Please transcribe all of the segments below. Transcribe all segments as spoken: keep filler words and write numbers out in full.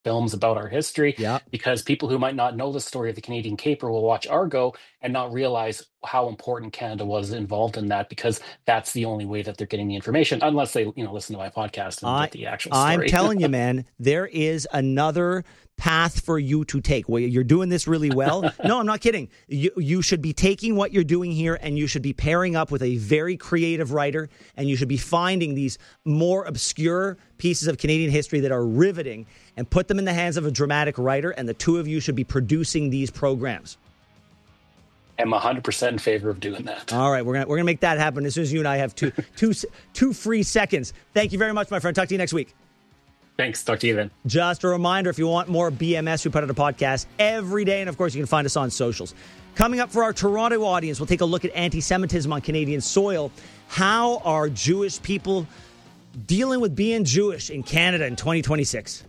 films about our history, Yeah. because people who might not know the story of the Canadian Caper will watch Argo and not realize how important Canada was involved in that, because that's the only way that they're getting the information, unless they, you know, listen to my podcast and I, get the actual story. I'm telling you, man, there is another path for you to take. Well, you're doing this really well. No, I'm not kidding. You, you should be taking what you're doing here, and you should be pairing up with a very creative writer, and you should be finding these more obscure pieces of Canadian history that are riveting and put them in the hands of a dramatic writer, and the two of you should be producing these programs. I'm one hundred percent in favor of doing that. All right, we're gonna we're gonna make that happen as soon as you and I have two two two free seconds. Thank you very much, my friend. Talk to you next week. Thanks. Talk to you then. Just a reminder, if you want more B M S, we put out a podcast every day, and of course, you can find us on socials. Coming up for our Toronto audience, we'll take a look at anti-Semitism on Canadian soil. How are Jewish people dealing with being Jewish in Canada in twenty twenty-six?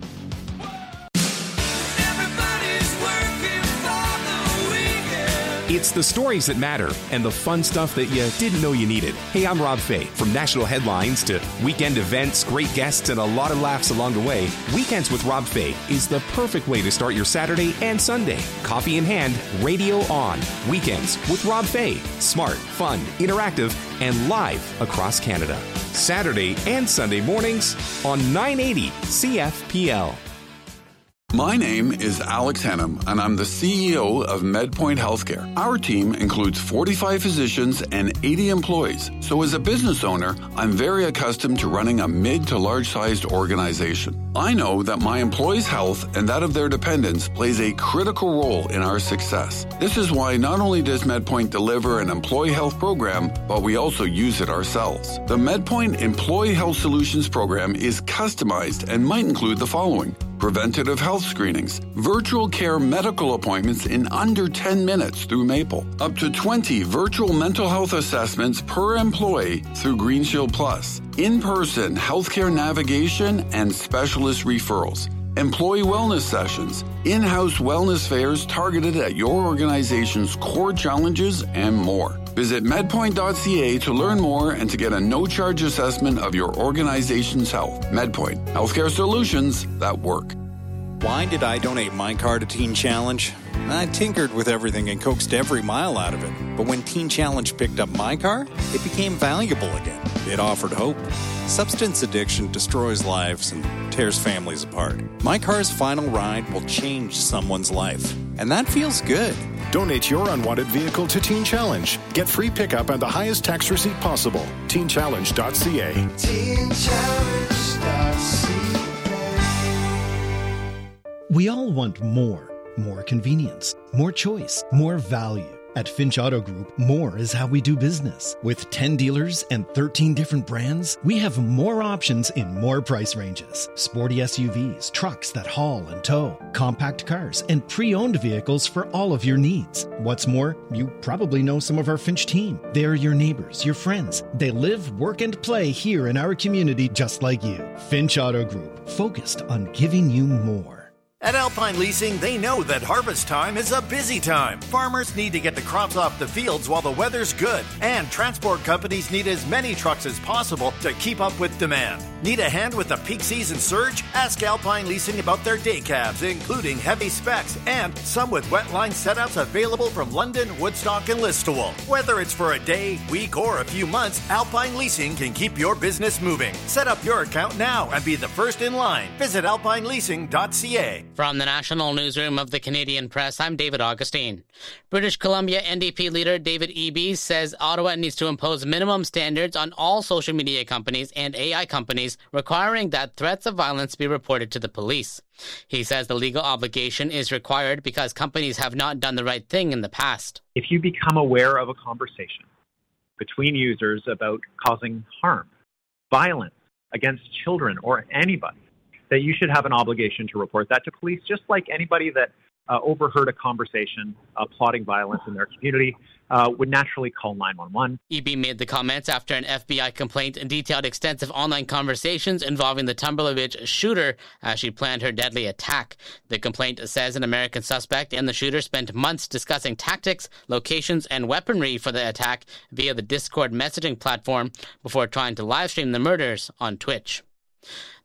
It's the stories that matter and the fun stuff that you didn't know you needed. Hey, I'm Rob Fay. From national headlines to weekend events, great guests, and a lot of laughs along the way, Weekends with Rob Fay is the perfect way to start your Saturday and Sunday. Coffee in hand, radio on. Weekends with Rob Fay. Smart, fun, interactive, and live across Canada. Saturday and Sunday mornings on nine eighty C F P L. My name is Alex Hannum, and I'm the C E O of MedPoint Healthcare. Our team includes forty-five physicians and eighty employees. So as a business owner, I'm very accustomed to running a mid to large-sized organization. I know that my employees' health and that of their dependents plays a critical role in our success. This is why not only does MedPoint deliver an employee health program, but we also use it ourselves. The MedPoint Employee Health Solutions program is customized and might include the following: preventative health screenings, virtual care medical appointments in under ten minutes through Maple, up to twenty virtual mental health assessments per employee through Green Shield Plus, in-person healthcare navigation and specialist referrals, employee wellness sessions, in-house wellness fairs targeted at your organization's core challenges, and more. Visit medpoint dot c a to learn more and to get a no-charge assessment of your organization's health. MedPoint, healthcare solutions that work. Why did I donate my car to Teen Challenge? I tinkered with everything and coaxed every mile out of it. But when Teen Challenge picked up my car, it became valuable again. It offered hope. Substance addiction destroys lives and tears families apart. My car's final ride will change someone's life. And that feels good. Donate your unwanted vehicle to Teen Challenge. Get free pickup and the highest tax receipt possible. teen challenge dot c a. teen challenge dot c a. We all want more. More convenience, more choice, more value. At Finch Auto Group, more is how we do business. With ten dealers and thirteen different brands, we have more options in more price ranges. Sporty S U Vs, trucks that haul and tow, compact cars, and pre-owned vehicles for all of your needs. What's more, you probably know some of our Finch team. They're your neighbors, your friends. They live, work, and play here in our community just like you. Finch Auto Group, focused on giving you more. At Alpine Leasing, they know that harvest time is a busy time. Farmers need to get the crops off the fields while the weather's good, and transport companies need as many trucks as possible to keep up with demand. Need a hand with the peak season surge? Ask Alpine Leasing about their day cabs, including heavy specs, and some with wet line setouts available from London, Woodstock, and Listowel. Whether it's for a day, week, or a few months, Alpine Leasing can keep your business moving. Set up your account now and be the first in line. Visit alpine leasing dot c a. From the National Newsroom of the Canadian Press, I'm David Augustine. British Columbia N D P leader David Eby says Ottawa needs to impose minimum standards on all social media companies and A I companies, requiring that threats of violence be reported to the police. He says the legal obligation is required because companies have not done the right thing in the past. If you become aware of a conversation between users about causing harm, violence against children or anybody, that you should have an obligation to report that to police, just like anybody that uh, overheard a conversation uh, plotting violence in their community uh, would naturally call nine one one. Eby made the comments after an F B I complaint detailed extensive online conversations involving the Tumbleweed shooter as she planned her deadly attack. The complaint says an American suspect and the shooter spent months discussing tactics, locations, and weaponry for the attack via the Discord messaging platform before trying to livestream the murders on Twitch.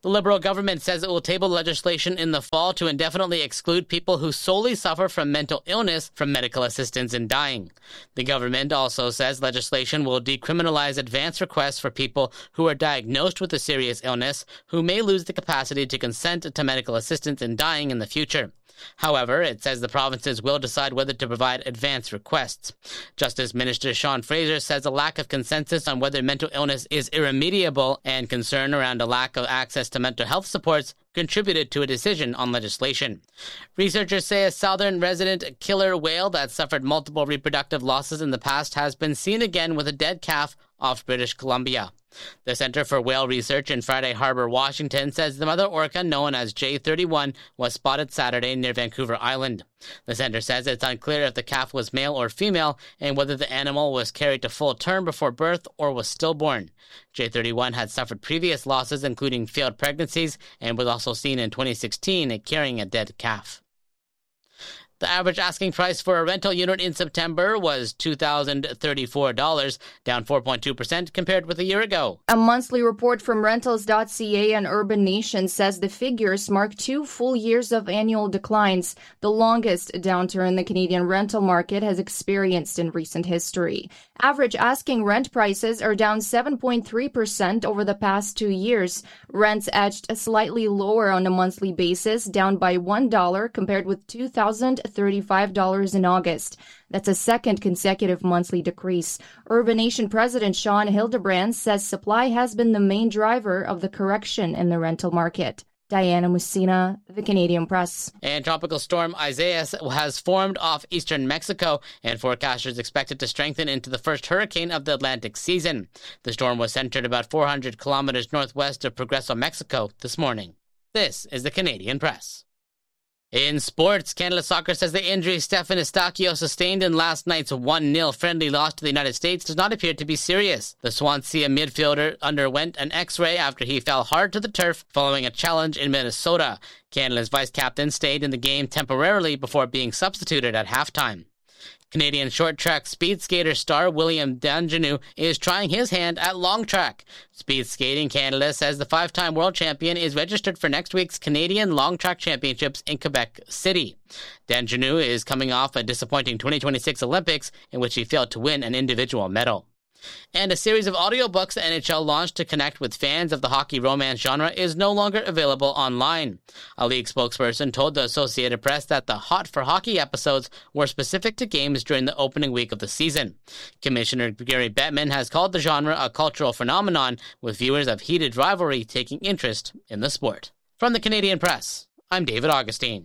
The Liberal government says it will table legislation in the fall to indefinitely exclude people who solely suffer from mental illness from medical assistance in dying. The government also says legislation will decriminalize advance requests for people who are diagnosed with a serious illness who may lose the capacity to consent to medical assistance in dying in the future. However, it says the provinces will decide whether to provide advance requests. Justice Minister Sean Fraser says a lack of consensus on whether mental illness is irremediable and concern around a lack of access to mental health supports contributed to a decision on legislation. Researchers say a southern resident killer whale that suffered multiple reproductive losses in the past has been seen again with a dead calf off British Columbia. The Center for Whale Research in Friday Harbor, Washington, says the mother orca, known as J thirty-one, was spotted Saturday near Vancouver Island. The center says it's unclear if the calf was male or female and whether the animal was carried to full term before birth or was stillborn. J thirty-one had suffered previous losses, including failed pregnancies, and was also seen in twenty sixteen carrying a dead calf. The average asking price for a rental unit in September was two thousand thirty-four dollars, down four point two percent compared with a year ago. A monthly report from Rentals dot C A and Urban Nation says the figures mark two full years of annual declines, the longest downturn the Canadian rental market has experienced in recent history. Average asking rent prices are down seven point three percent over the past two years. Rents edged slightly lower on a monthly basis, down by one dollar compared with two thousand thirty-five dollars in August. That's a second consecutive monthly decrease. Urban Nation President Sean Hildebrand says supply has been the main driver of the correction in the rental market. Diana Mussina, The Canadian Press. And Tropical Storm Isaias has formed off eastern Mexico, and forecasters expect it to strengthen into the first hurricane of the Atlantic season. The storm was centered about four hundred kilometers northwest of Progreso, Mexico this morning. This is The Canadian Press. In sports, Canada Soccer says the injury Stefan Eustaquio sustained in last night's one nil friendly loss to the United States does not appear to be serious. The Swansea midfielder underwent an X-ray after he fell hard to the turf following a challenge in Minnesota. Canada's vice-captain stayed in the game temporarily before being substituted at halftime. Canadian short track speed skater star William Danjanu is trying his hand at long track. Speed Skating Canada says the five-time world champion is registered for next week's Canadian Long Track Championships in Quebec City. Danjanu is coming off a disappointing twenty twenty-six Olympics in which he failed to win an individual medal. And a series of audiobooks the N H L launched to connect with fans of the hockey romance genre is no longer available online. A league spokesperson told the Associated Press that the Hot for Hockey episodes were specific to games during the opening week of the season. Commissioner Gary Bettman has called the genre a cultural phenomenon, with viewers of heated rivalry taking interest in the sport. From the Canadian Press, I'm David Augustine.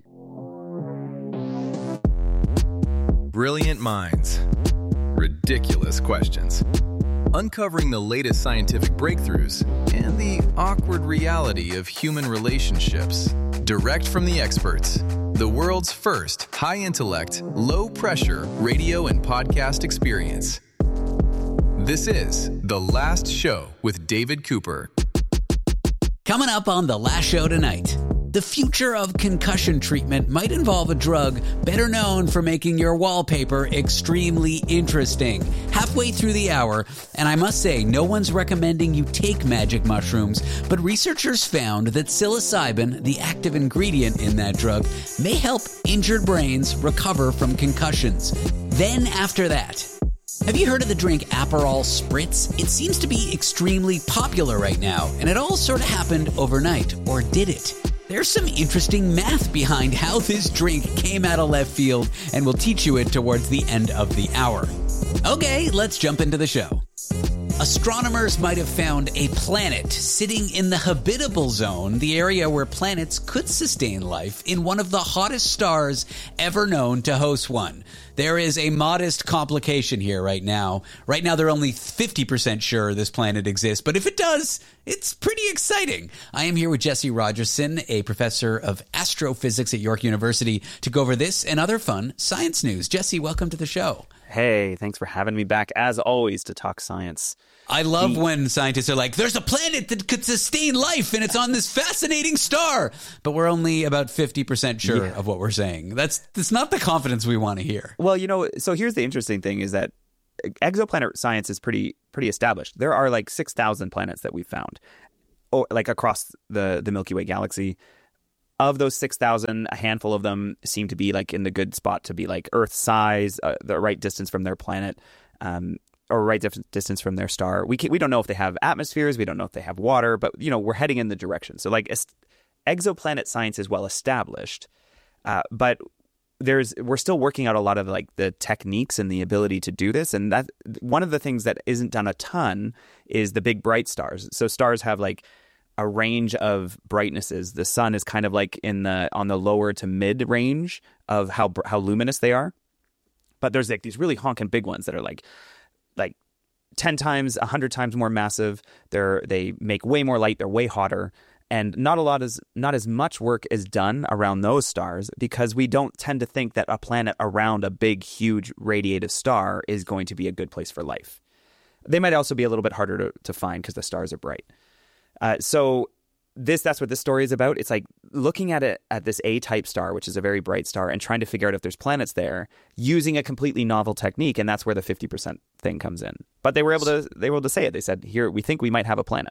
Brilliant minds. Ridiculous questions. Uncovering the latest scientific breakthroughs and the awkward reality of human relationships. Direct from the experts. The world's first high-intellect, low-pressure radio and podcast experience. This is The Last Show with David Cooper. Coming up on The Last Show tonight. The future of concussion treatment might involve a drug better known for making your wallpaper extremely interesting. Halfway through the hour, and I must say, no one's recommending you take magic mushrooms, but researchers found that psilocybin, the active ingredient in that drug, may help injured brains recover from concussions. Then after that, have you heard of the drink Aperol Spritz? It seems to be extremely popular right now, and it all sort of happened overnight, or did it? There's some interesting math behind how this drink came out of left field, and we'll teach you it towards the end of the hour. Okay, let's jump into the show. Astronomers might have found a planet sitting in the habitable zone, the area where planets could sustain life, in one of the hottest stars ever known to host one. There is a modest complication here right now. Right now, they're only fifty percent sure this planet exists, but if it does, it's pretty exciting. I am here with Jesse Rogerson, a professor of astrophysics at York University, to go over this and other fun science news. Jesse, welcome to the show. Hey, thanks for having me back, as always, to talk science. I love the- when scientists are like, there's a planet that could sustain life, and it's on this fascinating star. But we're only about fifty percent sure yeah. of what we're saying. That's, that's not the confidence we want to hear. Well, you know, so here's the interesting thing is that exoplanet science is pretty pretty established. There are like six thousand planets that we've found. or like across the, the Milky Way galaxy. Of those six thousand, a handful of them seem to be like in the good spot to be like Earth size, uh, the right distance from their planet, um, or right dif- distance from their star. We can, we don't know if they have atmospheres. We don't know if they have water, but you know, we're heading in the direction. So like est- exoplanet science is well established, uh, but there's we're still working out a lot of like the techniques and the ability to do this. And that one of the things that isn't done a ton is the big bright stars. So stars have like a range of brightnesses. The sun is kind of like in the on the lower to mid range of how how luminous they are. But there's like these really honking big ones that are like like ten times, one hundred times more massive. They're they make way more light. They're way hotter. And not a lot is not as much work is done around those stars because we don't tend to think that a planet around a big, huge radiative star is going to be a good place for life. They might also be a little bit harder to, to find because the stars are bright. Uh, so this that's what this story is about. It's like looking at it at this A-type star, which is a very bright star, and trying to figure out if there's planets there using a completely novel technique, and that's where the fifty percent thing comes in. But they were able to they were able to say it. They said, "Here, we think we might have a planet."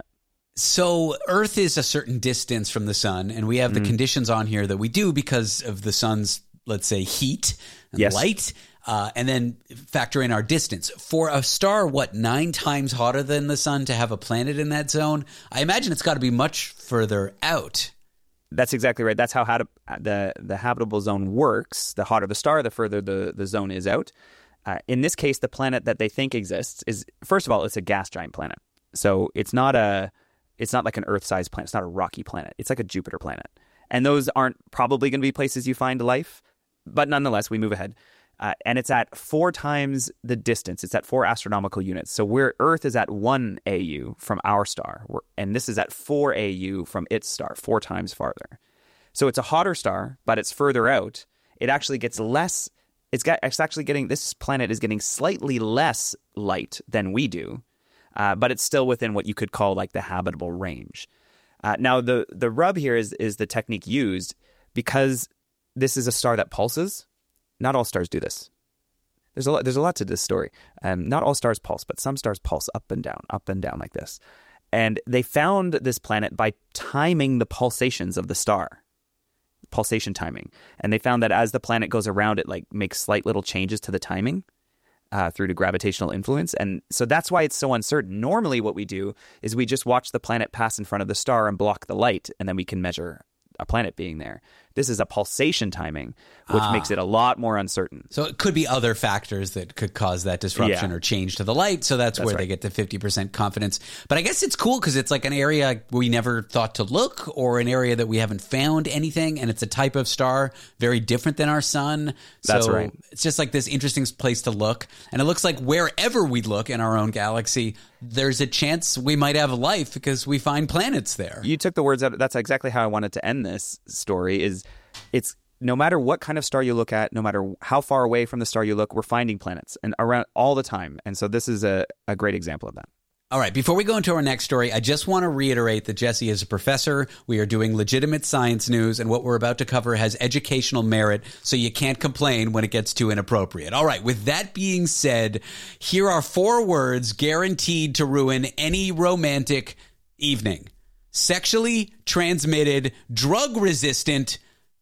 So Earth is a certain distance from the sun, and we have the mm. conditions on here that we do because of the sun's, let's say, heat and yes. light. Uh, and then factor in our distance. For a star, what, nine times hotter than the sun to have a planet in that zone? I imagine it's got to be much further out. That's exactly right. That's how habit- the, the habitable zone works. The hotter the star, the further the, the zone is out. Uh, in this case, the planet that they think exists is, first of all, it's a gas giant planet. So it's not a, it's not like an Earth-sized planet. It's not a rocky planet. It's like a Jupiter planet. And those aren't probably going to be places you find life. But nonetheless, we move ahead. Uh, and it's at four times the distance. It's at four astronomical units. So we're, Earth is at one A U from our star, we're, and this is at four A U from its star, four times farther. So it's a hotter star, but it's further out. It actually gets less. It's got. It's actually getting. This planet is getting slightly less light than we do, uh, but it's still within what you could call like the habitable range. Uh, now the the rub here is is the technique used because this is a star that pulses. Not all stars do this. There's a lot, there's a lot to this story. Um, not all stars pulse, but some stars pulse up and down, up and down like this. And they found this planet by timing the pulsations of the star, pulsation timing. And they found that as the planet goes around, it like makes slight little changes to the timing uh, through to gravitational influence. And so that's why it's so uncertain. Normally what we do is we just watch the planet pass in front of the star and block the light, and then we can measure a planet being there. This is a pulsation timing, which ah. makes it a lot more uncertain. So it could be other factors that could cause that disruption yeah. or change to the light. So that's, that's where right. they get to fifty percent confidence. But I guess it's cool because it's like an area we never thought to look, or an area that we haven't found anything. And it's a type of star very different than our sun. So that's right. It's just like this interesting place to look. And it looks like wherever we look in our own galaxy, there's a chance we might have life because we find planets there. You took the words out. That's exactly how I wanted to end this story is it's no matter what kind of star you look at, no matter how far away from the star you look, we're finding planets and around all the time. And so this is a, a great example of that. All right. Before we go into our next story, I just want to reiterate that Jesse is a professor. We are doing legitimate science news, and what we're about to cover has educational merit, so you can't complain when it gets too inappropriate. All right. With that being said, here are four words guaranteed to ruin any romantic evening. Sexually transmitted, drug-resistant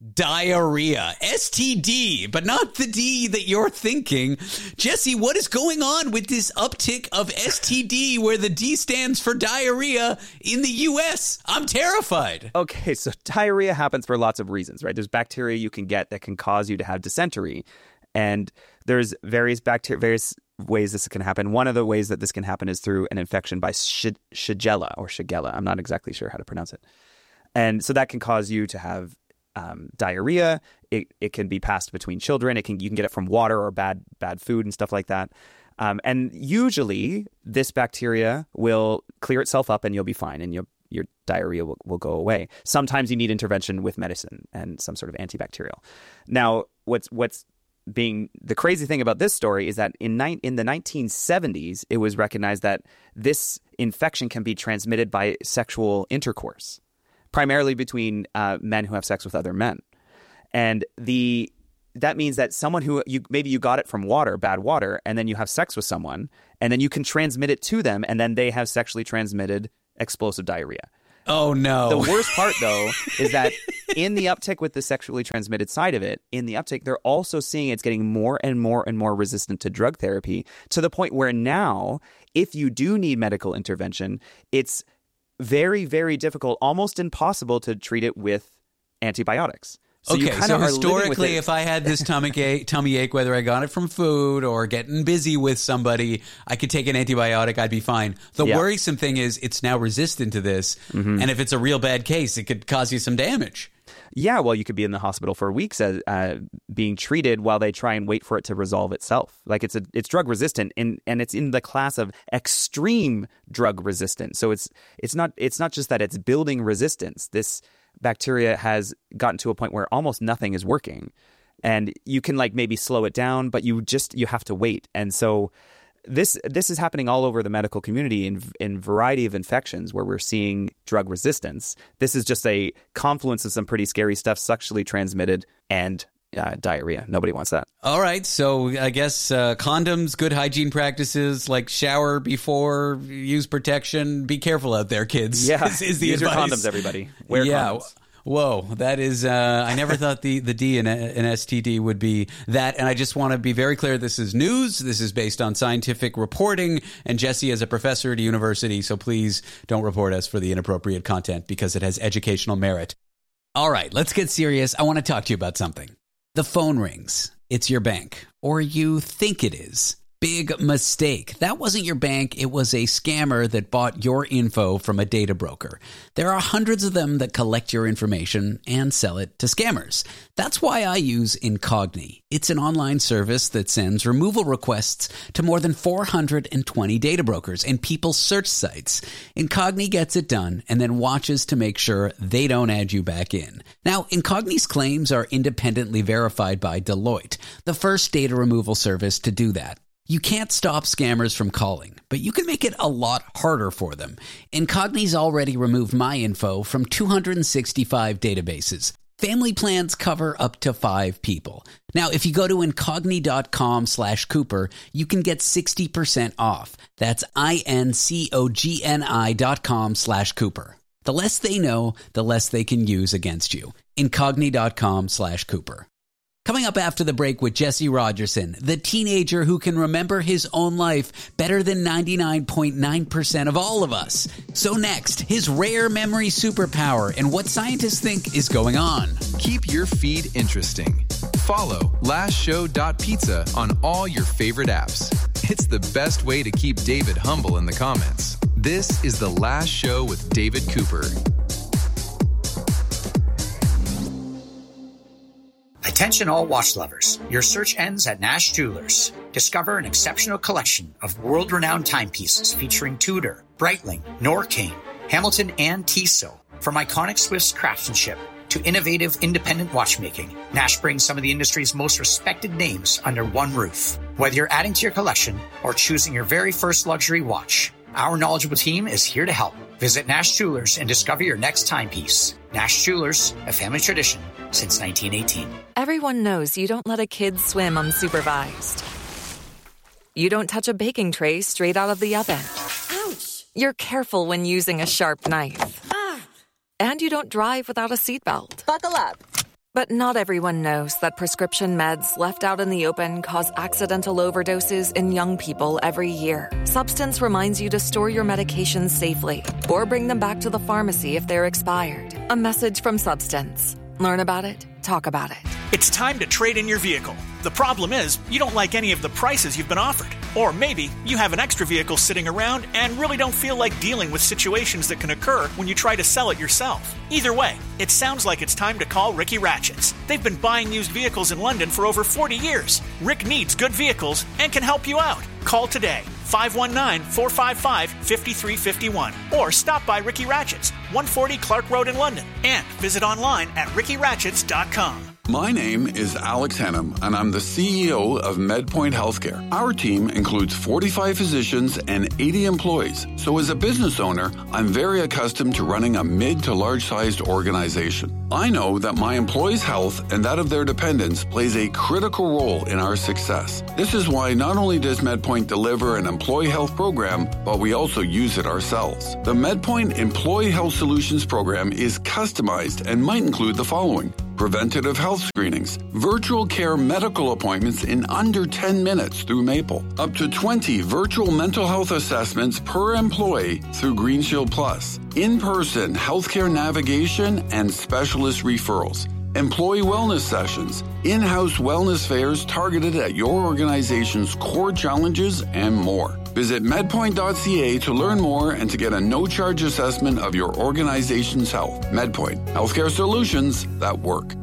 diarrhea. S T D, but not the D that you're thinking. Jesse, what is going on with this uptick of S T D where the D stands for diarrhea in the U S? I'm terrified. Okay, so diarrhea happens for lots of reasons, right? There's bacteria you can get that can cause you to have dysentery. And there's various bacteria, various ways this can happen. One of the ways that this can happen is through an infection by sh- Shigella or Shigella. I'm not exactly sure how to pronounce it. And so that can cause you to have Um, diarrhea. It it can be passed between children. It can you can get it from water or bad bad food and stuff like that. Um, and usually this bacteria will clear itself up and you'll be fine and your your diarrhea will, will go away. Sometimes you need intervention with medicine and some sort of antibacterial. Now, what's what's being the crazy thing about this story is that in ni- in the nineteen seventies, it was recognized that this infection can be transmitted by sexual intercourse, primarily between uh, men who have sex with other men. And the that means that someone who you maybe you got it from water, bad water, and then you have sex with someone, and then you can transmit it to them, and then they have sexually transmitted explosive diarrhea. Oh, no. The worst part, though, is that in the uptick with the sexually transmitted side of it, in the uptick, they're also seeing it's getting more and more and more resistant to drug therapy, to the point where now, if you do need medical intervention, it's very, very difficult, almost impossible to treat it with antibiotics. So okay, you so are historically, if I had this tummy ache, tummy ache, whether I got it from food or getting busy with somebody, I could take an antibiotic, I'd be fine. The yeah. worrisome thing is it's now resistant to this, mm-hmm. and if it's a real bad case, it could cause you some damage. Yeah, well, you could be in the hospital for weeks as, uh, being treated while they try and wait for it to resolve itself. Like it's a, it's drug resistant, and, and it's in the class of extreme drug resistant. So it's it's not it's not just that it's building resistance. This bacteria has gotten to a point where almost nothing is working, and you can like maybe slow it down, but you just you have to wait. And so this this is happening all over the medical community in in variety of infections where we're seeing drug resistance. This is just a confluence of some pretty scary stuff, sexually transmitted, and uh, diarrhea. Nobody wants that. All right, so I guess uh, condoms, good hygiene practices, like shower before, use protection. Be careful out there, kids. Yeah, is, is the use advice. your condoms, everybody. Wear yeah. condoms. Whoa, that is, uh, I never thought the, the D in an S T D would be that. And I just want to be very clear, this is news. This is based on scientific reporting. And Jesse is a professor at a university, so please don't report us for the inappropriate content because it has educational merit. All right, let's get serious. I want to talk to you about something. The phone rings. It's your bank, or you think it is. Big mistake. That wasn't your bank. It was a scammer that bought your info from a data broker. There are hundreds of them that collect your information and sell it to scammers. That's why I use Incogni. It's an online service that sends removal requests to more than four hundred twenty data brokers and people's search sites. Incogni gets it done and then watches to make sure they don't add you back in. Now, Incogni's claims are independently verified by Deloitte, the first data removal service to do that. You can't stop scammers from calling, but you can make it a lot harder for them. Incogni's already removed my info from two hundred sixty-five databases. Family plans cover up to five people. Now, if you go to incogni.com slash Cooper, you can get sixty percent off. That's I-N-C-O-G-N-I dot com slash Cooper. The less they know, the less they can use against you. Incogni.com slash Cooper. Coming up after the break with Jesse Rogerson, the teenager who can remember his own life better than ninety-nine point nine percent of all of us. So next, his rare memory superpower and what scientists think is going on. Keep your feed interesting. Follow last show dot pizza on all your favorite apps. It's the best way to keep David humble in the comments. This is The Last Show with David Cooper. Attention all watch lovers. Your search ends at Nash Jewelers. Discover an exceptional collection of world-renowned timepieces featuring Tudor, Breitling, Norqain, Hamilton, and Tissot. From iconic Swiss craftsmanship to innovative independent watchmaking, Nash brings some of the industry's most respected names under one roof. Whether you're adding to your collection or choosing your very first luxury watch, our knowledgeable team is here to help. Visit Nash Jewelers and discover your next timepiece. Nash Jewelers, a family tradition since nineteen eighteen. Everyone knows you don't let a kid swim unsupervised. You don't touch a baking tray straight out of the oven. Ouch! You're careful when using a sharp knife. Ah! And you don't drive without a seatbelt. Buckle up! But not everyone knows that prescription meds left out in the open cause accidental overdoses in young people every year. Substance reminds you to store your medications safely or bring them back to the pharmacy if they're expired. A message from Substance. Learn about it, talk about it. It's time to trade in your vehicle. The problem is, you don't like any of the prices you've been offered. Or maybe you have an extra vehicle sitting around and really don't feel like dealing with situations that can occur when you try to sell it yourself. Either way, it sounds like it's time to call Ricky Ratchets. They've been buying used vehicles in London for over forty years. Rick needs good vehicles and can help you out. Call today, five one nine, four five five, five three five one, or stop by Ricky Ratchets, one forty Clark Road in London, and visit online at ricky ratchets dot com. My name is Alex Henham, and I'm the C E O of MedPoint Healthcare. Our team includes forty-five physicians and eighty employees. So as a business owner, I'm very accustomed to running a mid to large-sized organization. I know that my employees' health and that of their dependents plays a critical role in our success. This is why not only does MedPoint deliver an employee health program, but we also use it ourselves. The MedPoint Employee Health Solutions program is customized and might include the following: preventative health screenings, virtual care medical appointments in under ten minutes through Maple, up to twenty virtual mental health assessments per employee through Green Shield Plus, in-person healthcare navigation and specialist referrals, employee wellness sessions, in-house wellness fairs targeted at your organization's core challenges, and more. Visit medpoint dot c a to learn more and to get a no-charge assessment of your organization's health. MedPoint, healthcare solutions that work.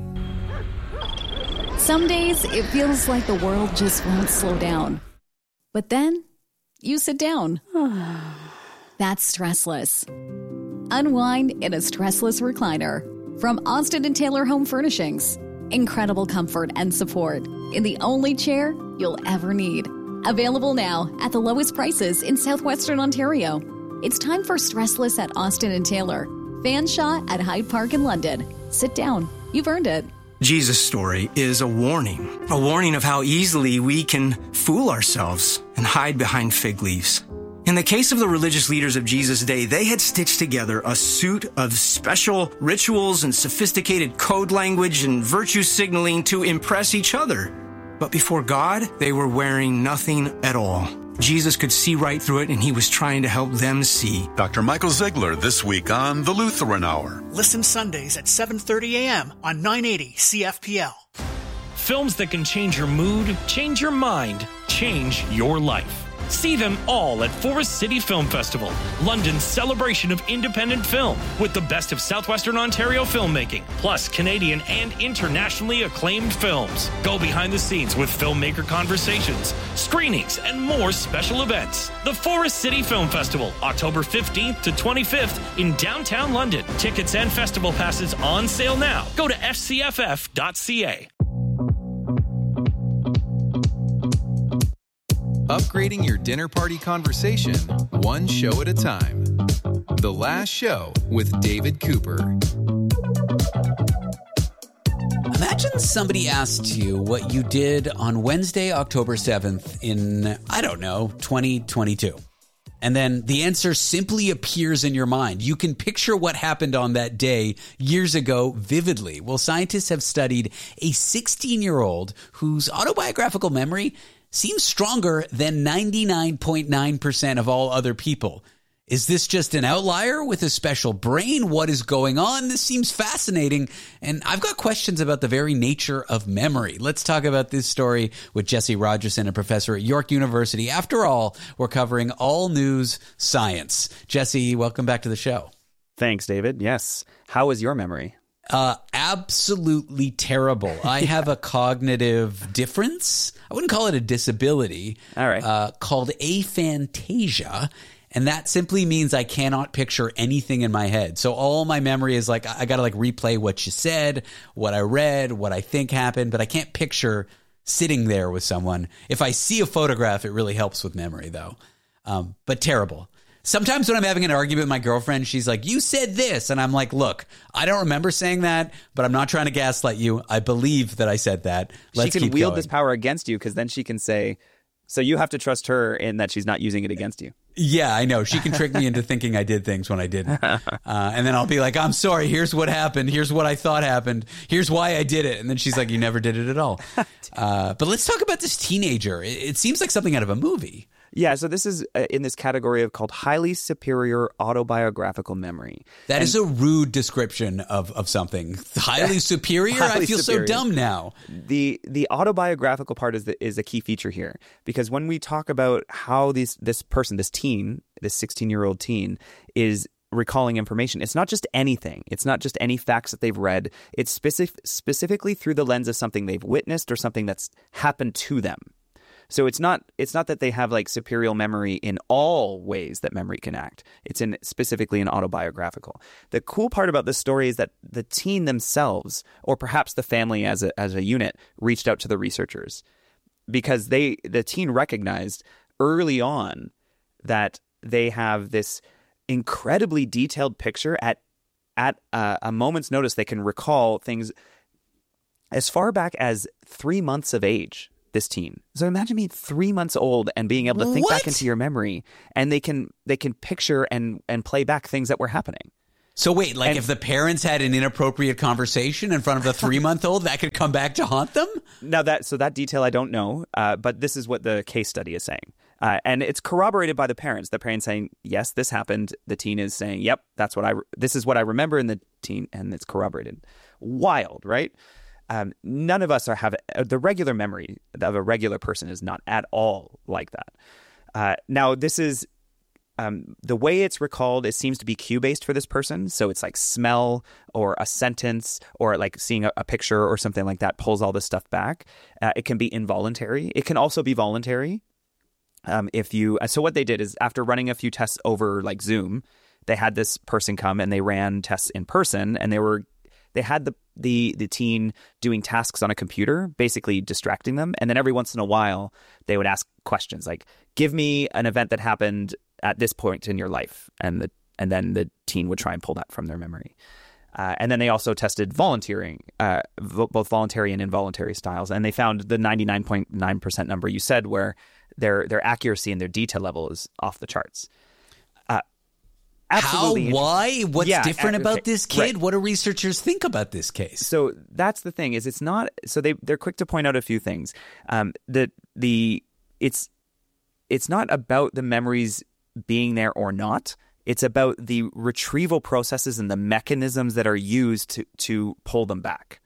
Some days it feels like the world just won't slow down. But then you sit down. That's Stressless. Unwind in a stressless recliner from Austin and Taylor Home Furnishings. Incredible comfort and support in the only chair you'll ever need. Available now at the lowest prices in southwestern Ontario. It's time for Stressless at Austin and Taylor. Fanshawe at Hyde Park in London. Sit down. You've earned it. Jesus' story is a warning. A warning of how easily we can fool ourselves and hide behind fig leaves. In the case of the religious leaders of Jesus' day, they had stitched together a suit of special rituals and sophisticated code language and virtue signaling to impress each other. But before God, they were wearing nothing at all. Jesus could see right through it, and he was trying to help them see. Doctor Michael Ziegler this week on The Lutheran Hour. Listen Sundays at seven thirty a.m. on nine eighty C F P L. Films that can change your mood, change your mind, change your life. See them all at Forest City Film Festival, London's celebration of independent film, with the best of southwestern Ontario filmmaking, plus Canadian and internationally acclaimed films. Go behind the scenes with filmmaker conversations, screenings, and more special events. The Forest City Film Festival, October fifteenth to twenty-fifth in downtown London. Tickets and festival passes on sale now. Go to f c f f dot c a. Upgrading your dinner party conversation, one show at a time. The Last Show with David Cooper. Imagine somebody asked you what you did on Wednesday, October seventh in, I don't know, twenty twenty-two. And then the answer simply appears in your mind. You can picture what happened on that day years ago vividly. Well, scientists have studied a sixteen-year-old whose autobiographical memory seems stronger than ninety-nine point nine percent of all other people. Is this just an outlier with a special brain? What is going on? This seems fascinating. And I've got questions about the very nature of memory. Let's talk about this story with Jesse Rogerson, a professor at York University. After all, we're covering all news science. Jesse, welcome back to the show. Thanks, David. Yes. How is your memory? Uh, absolutely terrible. I have a cognitive difference. I wouldn't call it a disability. All right. Uh, called aphantasia. And that simply means I cannot picture anything in my head. So all my memory is like, I got to like replay what you said, what I read, what I think happened, but I can't picture sitting there with someone. If I see a photograph, it really helps with memory though. Um, but terrible. Sometimes when I'm having an argument with my girlfriend, she's like, you said this. And I'm like, look, I don't remember saying that, but I'm not trying to gaslight you. I believe that I said that. Let's she can keep wield going. this power against you because then she can say, so you have to trust her in that she's not using it against you. Yeah, I know. She can trick me into thinking I did things when I didn't. Uh, and then I'll be like, I'm sorry. Here's what happened. Here's what I thought happened. Here's why I did it. And then she's like, you never did it at all. Uh, but let's talk about this teenager. It, it seems like something out of a movie. Yeah, so this is uh, in this category of called highly superior autobiographical memory. That and is a rude description of, of something. Highly superior? highly I feel superior. so dumb now. The the autobiographical part is the, is a key feature here because when we talk about how this this person, this teen, this sixteen-year-old teen is recalling information, it's not just anything. It's not just any facts that they've read. It's specific, specifically through the lens of something they've witnessed or something that's happened to them. So it's not it's not that they have like superior memory in all ways that memory can act. It's in specifically in autobiographical. The cool part about this story is that the teen themselves, or perhaps the family as a as a unit, reached out to the researchers because they the teen recognized early on that they have this incredibly detailed picture at at uh, a moment's notice. They can recall things as far back as three months of age, this teen. So imagine being three months old and being able to think What? back into your memory, and they can they can picture and, and play back things that were happening. So wait, like And- if the parents had an inappropriate conversation in front of the three-month-old, that could come back to haunt them? Now that so that detail I don't know, uh, but this is what the case study is saying. Uh, and it's corroborated by the parents. The parents saying, yes, this happened. The teen is saying, yep, that's what I, re- this is what I remember in the teen, and it's corroborated. Wild, right? Um, none of us are have uh, the regular memory of a regular person is not at all like that. Uh, now, this is um, the way it's recalled. It seems to be cue-based for this person. So it's like smell or a sentence or like seeing a, a picture or something like that pulls all this stuff back. Uh, it can be involuntary. It can also be voluntary. Um, if you so what they did is after running a few tests over like Zoom, they had this person come and they ran tests in person, and they were they had the the the teen doing tasks on a computer, basically distracting them, and then every once in a while they would ask questions like, "Give me an event that happened at this point in your life," and the and then the teen would try and pull that from their memory. Uh, and then they also tested volunteering, uh, vo- both voluntary and involuntary styles, and they found the ninety-nine point nine percent number you said, where their their accuracy and their detail level is off the charts. Uh, absolutely. How? Why? What's Yeah, different uh, about okay, this kid? right. What do researchers think about this case? So that's the thing is it's not so they they're quick to point out a few things. Um, the the it's it's not about the memories being there or not. It's about the retrieval processes and the mechanisms that are used to to pull them back.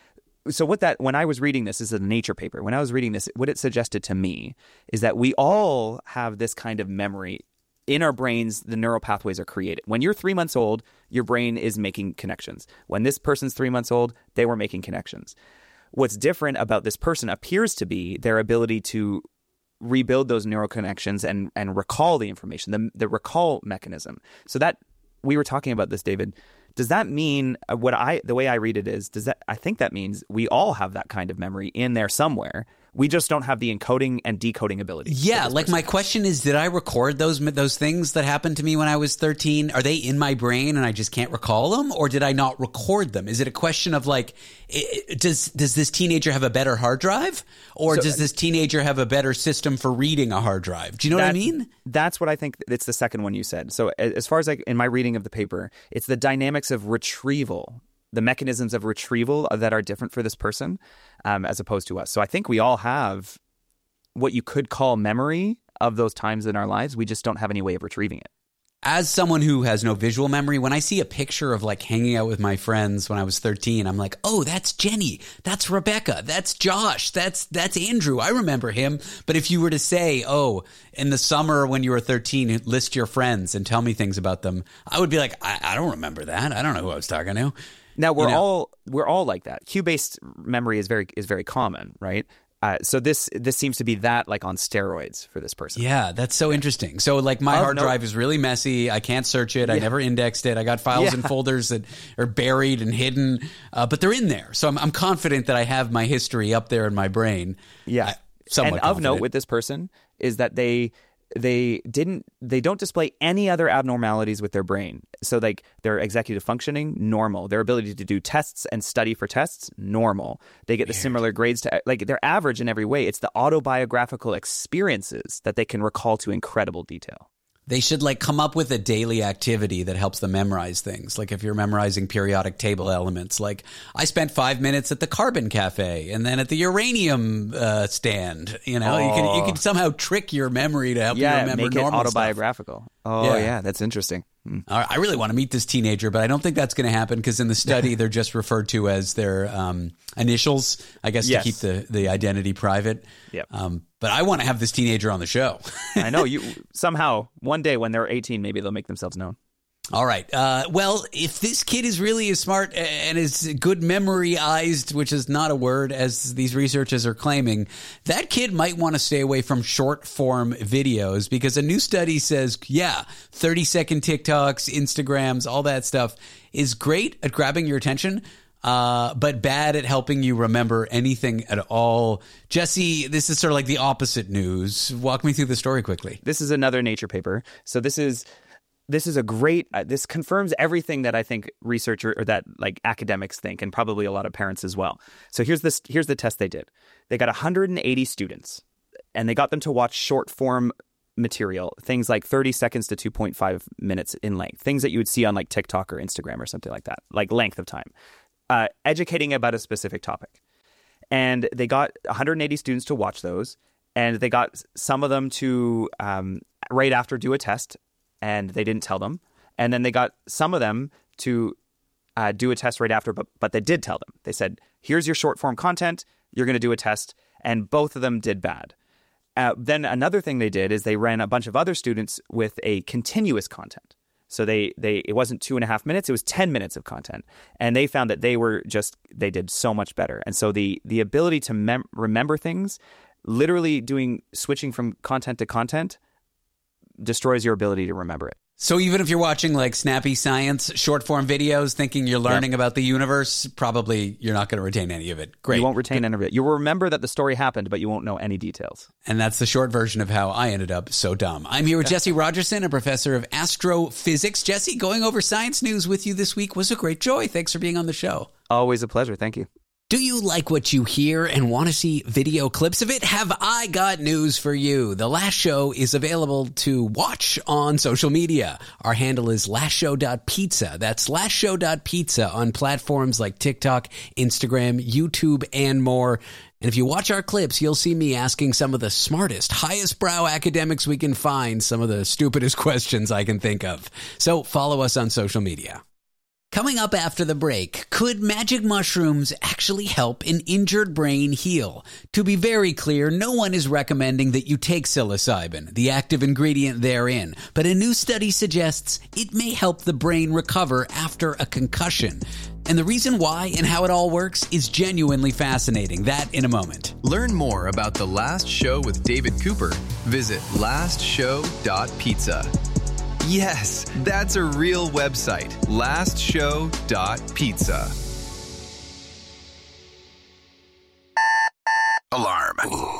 So what that when I was reading this, this is a Nature paper. When I was reading this, what it suggested to me is that we all have this kind of memory in our brains. The neural pathways are created. When you're three months old, your brain is making connections. When this person's three months old, they were making connections. What's different about this person appears to be their ability to rebuild those neural connections and and recall the information, the the recall mechanism. So that we were talking about this, David. Does that mean uh, what I the way I read it is? Does that I think that means we all have that kind of memory in there somewhere. We just don't have the encoding and decoding ability. Yeah, like my question is, did I record those those things that happened to me when I was thirteen? Are they in my brain and I just can't recall them, or did I not record them? Is it a question of like, it, does does this teenager have a better hard drive, or So- does this teenager have a better system for reading a hard drive? Do you know what I That's- mean? That's what I think. It's the second one you said. So a- as far as like in my reading of the paper, it's the dynamics of retrieval, the mechanisms of retrieval that are different for this person um, as opposed to us. So I think we all have what you could call memory of those times in our lives. We just don't have any way of retrieving it. As someone who has no visual memory, when I see a picture of like hanging out with my friends when I was thirteen, I'm like, oh, that's Jenny, that's Rebecca, that's Josh, that's that's Andrew. I remember him. But if you were to say, oh, in the summer when you were thirteen, list your friends and tell me things about them, I would be like, I, I don't remember that. I don't know who I was talking to. Now we're You know? all we're all like that. Cue-based memory is very is very common, right? Uh, so this this seems to be that like on steroids for this person. Yeah, that's so interesting. So like my Of hard note- drive is really messy. I can't search it. I Yeah. never indexed it. I got files Yeah. and folders that are buried and hidden, uh, but they're in there. So I'm, I'm confident that I have my history up there in my brain. Yeah. I, somewhat and of confident. note with this person is that they they didn't they don't display any other abnormalities with their brain. So like their executive functioning, normal. Their ability to do tests and study for tests, normal. They get the similar grades to like they're average in every way. It's the autobiographical experiences that they can recall to incredible detail. They should like come up with a daily activity that helps them memorize things. Like if you're memorizing periodic table elements, like I spent five minutes at the Carbon Cafe and then at the uranium uh, stand. You know, you can you can somehow trick your memory to help you Yeah, remember make it normal autobiographical. stuff. Oh yeah, that's interesting. Hmm. All right, I really want to meet this teenager, but I don't think that's going to happen because in the study they're just referred to as their um, initials, I guess, Yes. to keep the, the identity private. Yep. Um, but I want to have this teenager on the show. I know you somehow one day when they're eighteen, maybe they'll make themselves known. All right. Uh, well, if this kid is really as smart and as good memoryized, which is not a word, as these researchers are claiming, that kid might want to stay away from short form videos, because a new study says, yeah, thirty second TikToks, Instagrams, all that stuff is great at grabbing your attention, uh, but bad at helping you remember anything at all. Jesse, this is sort of like the opposite news. Walk me through the story quickly. This is another Nature paper. So this is... This is a great, uh, this confirms everything that I think researcher or that like academics think, and probably a lot of parents as well. So here's this, here's the test they did. They got one hundred eighty students, and they got them to watch short form material, things like thirty seconds to two point five minutes in length, things that you would see on like TikTok or Instagram or something like that, like length of time, uh, educating about a specific topic. And they got one hundred eighty students to watch those, and they got some of them to um, right after do a test. And they didn't tell them. And then they got some of them to uh, do a test right after, but but they did tell them. They said, here's your short form content. You're going to do a test. And both of them did bad. Uh, then another thing they did is they ran a bunch of other students with a continuous content. So they they it wasn't two and a half minutes. It was ten minutes of content. And they found that they were just, they did so much better. And so the the ability to mem- remember things, literally doing, switching from content to content, destroys your ability to remember it. So even if you're watching like snappy science short form videos thinking you're learning yeah. about the universe, probably you're not going to retain any of it. Great. You won't retain any of it. You will remember that the story happened, but you won't know any details. And that's the short version of how I ended up so dumb. I'm here with Jesse Rogerson, a professor of astrophysics. Jesse, going over science news with you this week was a great joy. Thanks for being on the show. Always a pleasure. Thank you. Do you like what you hear and want to see video clips of it? Have I got news for you? The Last Show is available to watch on social media. Our handle is last show dot pizza. That's last show dot pizza on platforms like TikTok, Instagram, YouTube, and more. And if you watch our clips, you'll see me asking some of the smartest, highest brow academics we can find, some of the stupidest questions I can think of. So follow us on social media. Coming up after the break, could magic mushrooms actually help an injured brain heal? To be very clear, no one is recommending that you take psilocybin, the active ingredient therein, but a new study suggests it may help the brain recover after a concussion. And the reason why and how it all works is genuinely fascinating. That in a moment. Learn more about The Last Show with David Cooper. Visit last show dot pizza. Yes, that's a real website. last show dot pizza. Alarm.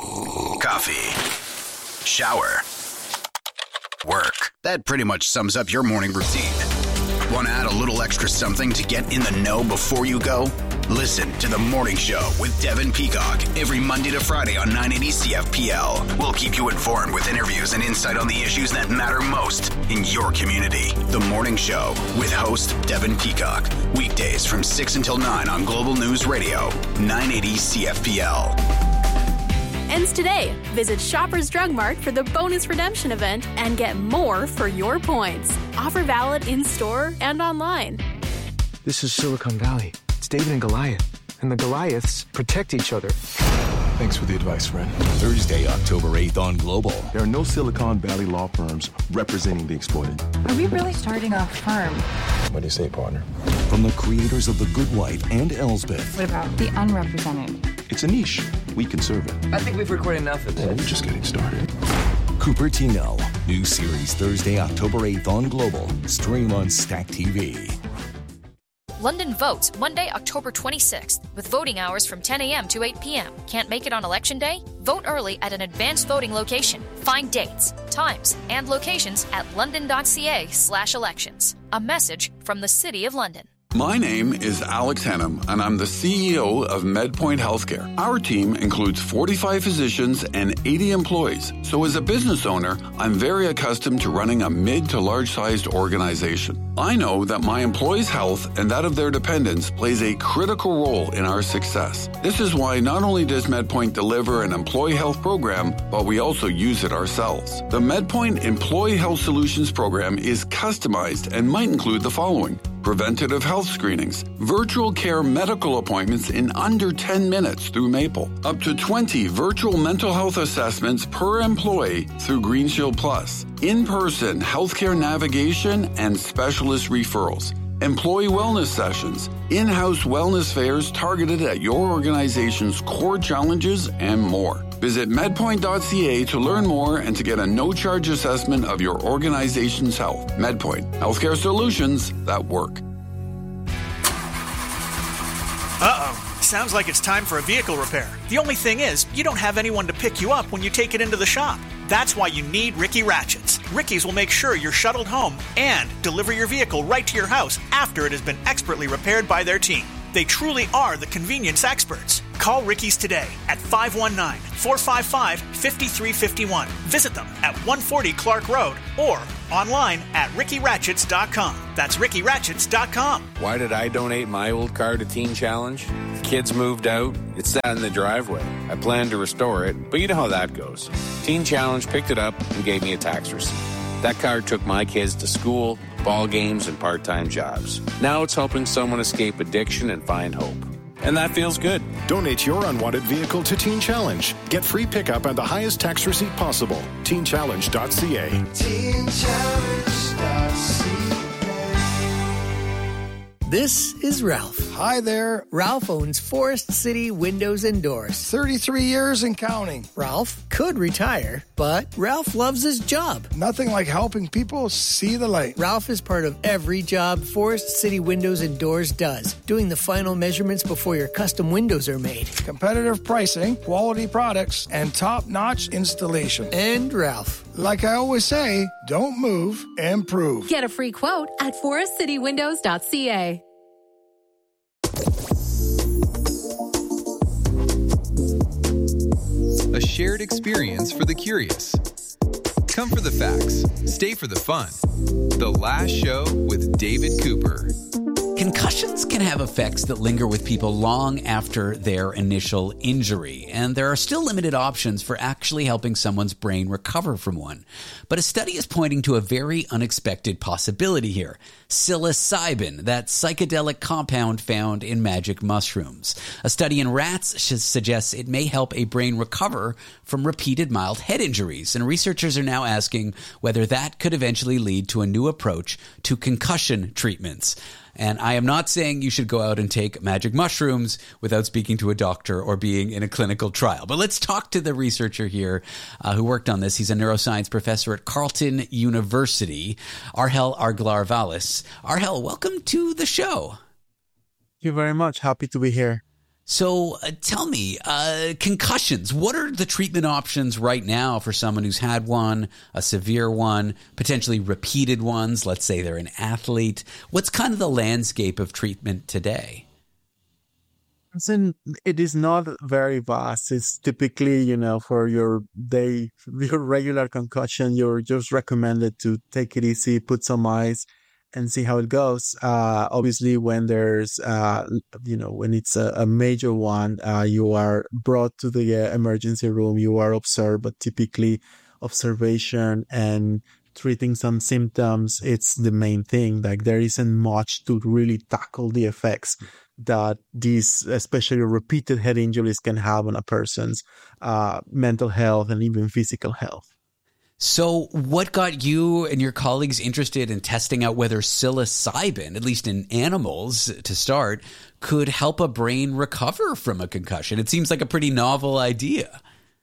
Coffee. Shower. Work. That pretty much sums up your morning routine. Want to add a little extra something to get in the know before you go? Listen to The Morning Show with Devin Peacock every Monday to Friday on nine eighty C F P L. We'll keep you informed with interviews and insight on the issues that matter most in your community. The Morning Show with host Devin Peacock. Weekdays from six until nine on Global News Radio, nine eighty C F P L. Ends today. Visit Shoppers Drug Mart for the bonus redemption event and get more for your points. Offer valid in-store and online. This is Silicon Valley. It's David and Goliath, and the Goliaths protect each other. Thanks for the advice, friend. Thursday, October eighth on Global. There are no Silicon Valley law firms representing the exploited. Are we really starting a firm? What do you say, partner? From the creators of The Good Wife and Elsbeth. What about the unrepresented? It's a niche. We can serve it. I think we've recorded enough of this. Well, we're just getting started. Cupertino. New series Thursday, October eighth on Global. Stream on Stack T V. London votes Monday, October twenty-sixth, with voting hours from ten a.m. to eight p.m. Can't make it on Election Day? Vote early at an advanced voting location. Find dates, times, and locations at london.ca slash elections. A message from the City of London. My name is Alex Hennum, and I'm the C E O of MedPoint Healthcare. Our team includes forty-five physicians and eighty employees. So as a business owner, I'm very accustomed to running a mid to large-sized organization. I know that my employees' health and that of their dependents plays a critical role in our success. This is why not only does MedPoint deliver an employee health program, but we also use it ourselves. The MedPoint Employee Health Solutions program is customized and might include the following: preventative health screenings, virtual care medical appointments in under ten minutes through Maple, up to twenty virtual mental health assessments per employee through Green Shield Plus, in-person healthcare navigation and specialist referrals, employee wellness sessions, in-house wellness fairs targeted at your organization's core challenges, and more. Visit medpoint dot c a to learn more and to get a no-charge assessment of your organization's health. MedPoint, healthcare solutions that work. Uh-oh. Sounds like it's time for a vehicle repair. The only thing is, you don't have anyone to pick you up when you take it into the shop. That's why you need Ricky Ratchets. Ricky's will make sure you're shuttled home and deliver your vehicle right to your house after it has been expertly repaired by their team. They truly are the convenience experts. Call Ricky's today at five one nine, four five five, five three five one. Visit them at one forty Clark Road or online at ricky ratchets dot com. That's ricky ratchets dot com. Why did I donate my old car to Teen Challenge? The kids moved out. It sat in the driveway. I planned to restore it, but you know how that goes. Teen Challenge picked it up and gave me a tax receipt. That car took my kids to school, ball games, and part-time jobs. Now it's helping someone escape addiction and find hope. And that feels good. Donate your unwanted vehicle to Teen Challenge. Get free pickup and the highest tax receipt possible. teen challenge dot c a. teen challenge dot c a. This is Ralph. Hi there. Ralph owns Forest City Windows and Doors. thirty-three years and counting. Ralph could retire, but Ralph loves his job. Nothing like helping people see the light. Ralph is part of every job Forest City Windows and Doors does, doing the final measurements before your custom windows are made. Competitive pricing, quality products, and top-notch installation. And Ralph. Like I always say, don't move, improve. Get a free quote at forest city windows dot c a. A shared experience for the curious. Come for the facts, stay for the fun. The Last Show with David Cooper. Concussions can have effects that linger with people long after their initial injury, and there are still limited options for actually helping someone's brain recover from one. But a study is pointing to a very unexpected possibility here. Psilocybin, that psychedelic compound found in magic mushrooms. A study in rats suggests it may help a brain recover from repeated mild head injuries, and researchers are now asking whether that could eventually lead to a new approach to concussion treatments. And I am not saying you should go out and take magic mushrooms without speaking to a doctor or being in a clinical trial. But let's talk to the researcher here uh, who worked on this. He's a neuroscience professor at Carleton University, Arhel Arglar-Vallis. Arhel, welcome to the show. Thank you very much. Happy to be here. So uh, tell me, uh, concussions, what are the treatment options right now for someone who's had one, a severe one, potentially repeated ones? Let's say they're an athlete. What's kind of the landscape of treatment today? Listen, it is not very vast. It's typically, you know, for your day, your regular concussion, you're just recommended to take it easy, put some ice, and see how it goes. Uh, obviously, when there's, uh, you know, when it's a, a major one, uh, you are brought to the uh, emergency room, you are observed, but typically observation and treating some symptoms, it's the main thing. Like there isn't much to really tackle the effects that these, especially repeated head injuries, can have on a person's uh, mental health and even physical health. So what got you and your colleagues interested in testing out whether psilocybin, at least in animals to start, could help a brain recover from a concussion? It seems like a pretty novel idea.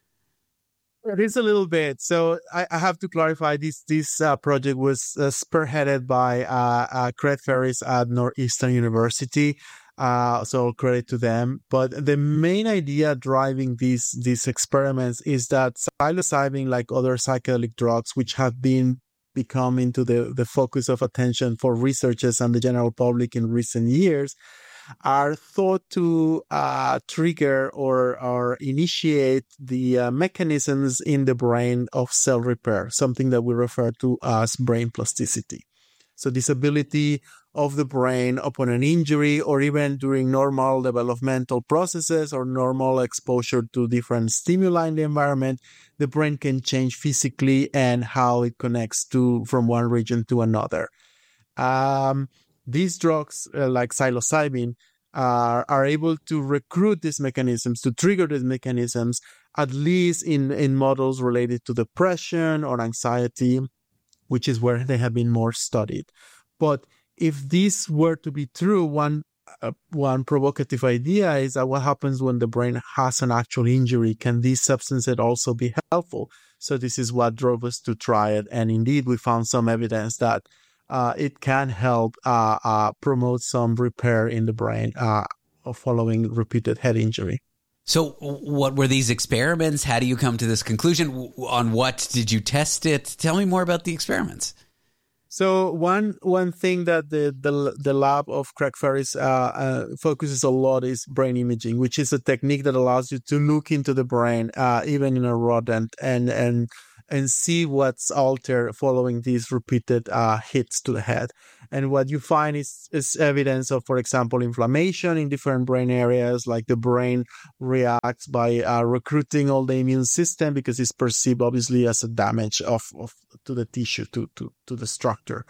It is a little bit. So I, I have to clarify, this this uh, project was uh, spearheaded by uh, uh, Craig Ferris at Northeastern University. Uh, so credit to them. But the main idea driving these these experiments is that psilocybin, like other psychedelic drugs, which have been becoming to the, the focus of attention for researchers and the general public in recent years, are thought to uh, trigger or, or initiate the uh, mechanisms in the brain of cell repair, something that we refer to as brain plasticity. So this ability of the brain upon an injury or even during normal developmental processes or normal exposure to different stimuli in the environment, the brain can change physically and how it connects to from one region to another. Um, these drugs, uh, like psilocybin, uh, are able to recruit these mechanisms, to trigger these mechanisms, at least in, in models related to depression or anxiety, which is where they have been more studied. But if this were to be true, one uh, one provocative idea is that what happens when the brain has an actual injury? Can these substances also be helpful? So this is what drove us to try it. And indeed, we found some evidence that uh, it can help uh, uh, promote some repair in the brain uh, following repeated head injury. So what were these experiments? How do you come to this conclusion? On what did you test it? Tell me more about the experiments. So one one thing that the the, the lab of Craig Ferris uh, uh, focuses a lot is brain imaging, which is a technique that allows you to look into the brain, uh, even in a rodent, and and and see what's altered following these repeated uh, hits to the head. And what you find is, is evidence of, for example, inflammation in different brain areas, like the brain reacts by uh, recruiting all the immune system because it's perceived obviously as a damage of, of to the tissue, to, to, to the structure.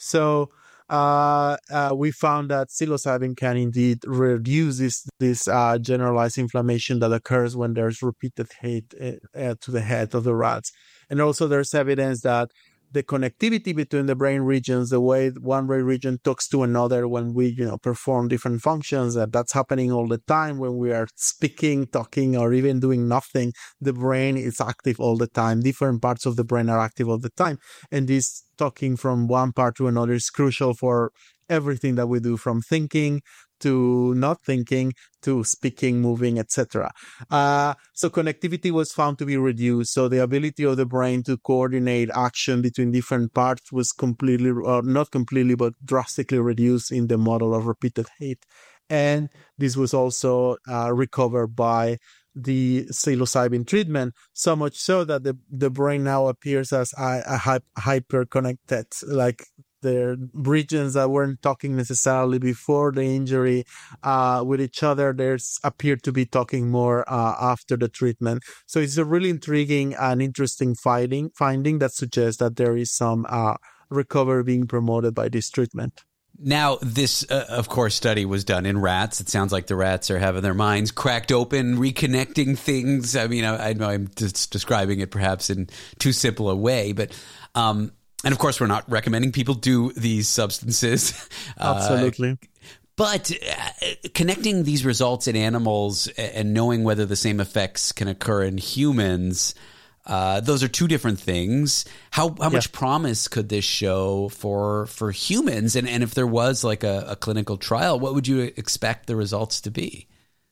So uh, uh, we found that psilocybin can indeed reduce this, this uh, generalized inflammation that occurs when there's repeated hit uh, to the head of the rats. And also there's evidence that the connectivity between the brain regions, the way one brain region talks to another when we, you know, perform different functions, that that's happening all the time when we are speaking, talking, or even doing nothing. The brain is active all the time. Different parts of the brain are active all the time. And this talking from one part to another is crucial for everything that we do, from thinking to not thinking to speaking, moving, et cetera. Uh, so connectivity was found to be reduced. So the ability of the brain to coordinate action between different parts was completely, or not completely, but drastically reduced in the model of repeated hit. And this was also uh, recovered by the psilocybin treatment, so much so that the, the brain now appears as a, a hyper-connected, like the regions that weren't talking necessarily before the injury uh, with each other, there's appeared to be talking more uh, after the treatment. So it's a really intriguing and interesting finding, finding that suggests that there is some uh, recovery being promoted by this treatment. Now, this, uh, of course, study was done in rats. It sounds like the rats are having their minds cracked open, reconnecting things. I mean, I, I know I'm just describing it perhaps in too simple a way, but um, and of course, we're not recommending people do these substances. Absolutely. Uh, but uh, connecting these results in animals and knowing whether the same effects can occur in humans, uh, those are two different things. How how much yeah. promise could this show for for humans? And, and if there was like a, a clinical trial, what would you expect the results to be?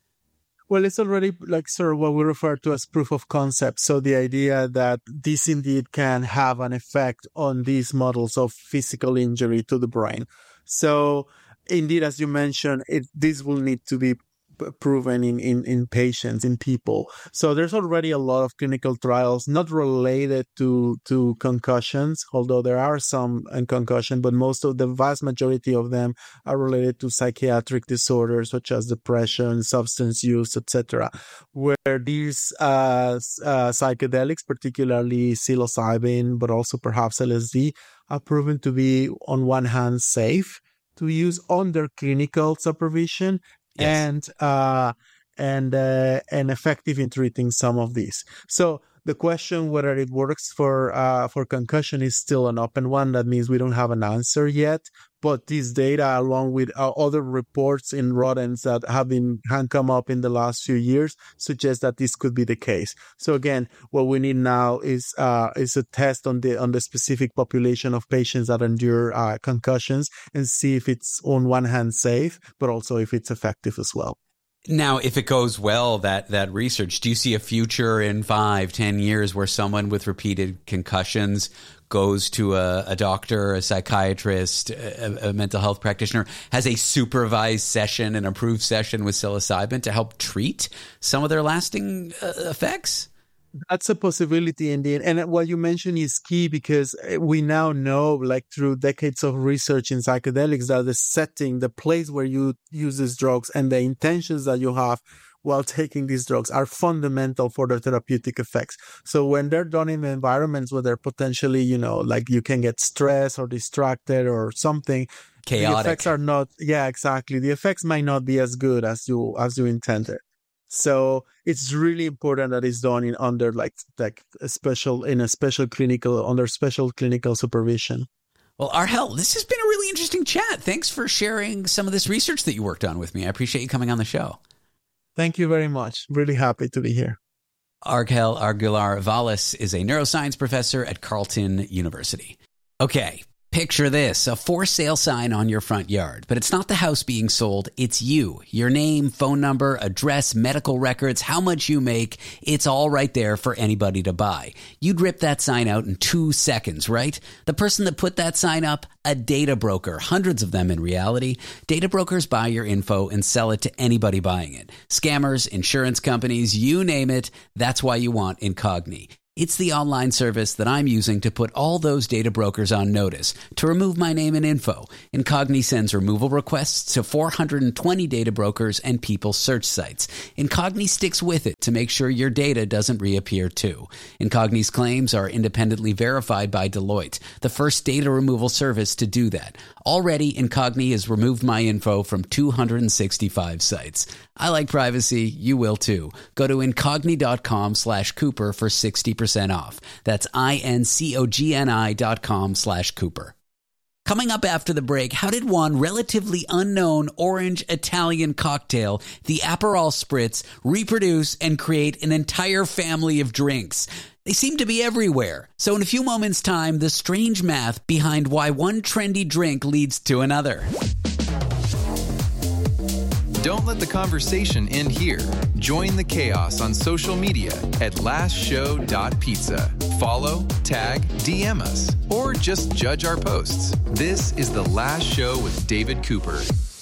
Well, it's already like sort of what we refer to as proof of concept. So the idea that this indeed can have an effect on these models of physical injury to the brain. So indeed, as you mentioned, it, this will need to be proven in, in, in patients, in people. So there's already a lot of clinical trials not related to, to concussions, although there are some in concussion, but most of the vast majority of them are related to psychiatric disorders such as depression, substance use, et cetera, where these uh, uh, psychedelics, particularly psilocybin, but also perhaps L S D, are proven to be, on one hand, safe to use under clinical supervision, yes. and uh, and uh, and effective in treating some of these. So the question whether it works for uh, for concussion is still an open one. That means we don't have an answer yet. But these data, along with uh, other reports in rodents that have been have come up in the last few years, suggest that this could be the case. So again, what we need now is uh, is a test on the on the specific population of patients that endure uh, concussions, and see if it's on one hand safe, but also if it's effective as well. Now, if it goes well, that, that research, do you see a future in five, ten years where someone with repeated concussions goes to a, a doctor, a psychiatrist, a, a mental health practitioner, has a supervised session, an approved session with psilocybin to help treat some of their lasting uh, effects? That's a possibility indeed. And what you mentioned is key, because we now know, like through decades of research in psychedelics, that the setting, the place where you use these drugs and the intentions that you have while taking these drugs are fundamental for their therapeutic effects. So when they're done in environments where they're potentially, you know, like you can get stressed or distracted or something, chaotic. The effects are not, yeah, exactly. The effects might not be as good as you as you intended. So it's really important that it's done in under like like a special in a special clinical under special clinical supervision. Well, Argel, this has been a really interesting chat. Thanks for sharing some of this research that you worked on with me. I appreciate you coming on the show. Thank you very much. Really happy to be here. Argel Aguilar-Valles is a neuroscience professor at Carleton University. Okay. Picture this, a for sale sign on your front yard, but it's not the house being sold, it's you. Your name, phone number, address, medical records, how much you make, it's all right there for anybody to buy. You'd rip that sign out in two seconds, right? The person that put that sign up, a data broker, hundreds of them in reality. Data brokers buy your info and sell it to anybody buying it. Scammers, insurance companies, you name it, that's why you want Incogni. It's the online service that I'm using to put all those data brokers on notice to remove my name and info. Incogni sends removal requests to four hundred twenty data brokers and people search sites. Incogni sticks with it to make sure your data doesn't reappear too. Incogni's claims are independently verified by Deloitte, the first data removal service to do that. Already, Incogni has removed my info from two hundred sixty-five sites. I like privacy. You will too. Go to incogni.com slash Cooper for sixty percent off. That's I-N-C-O-G-N-I dot com slash Cooper. Coming up after the break, how did one relatively unknown orange Italian cocktail, the Aperol Spritz, reproduce and create an entire family of drinks? They seem to be everywhere. So in a few moments' time, the strange math behind why one trendy drink leads to another. Don't let the conversation end here. Join the chaos on social media at last show dot pizza. Follow, tag, D M us, or just judge our posts. This is The Last Show with David Cooper.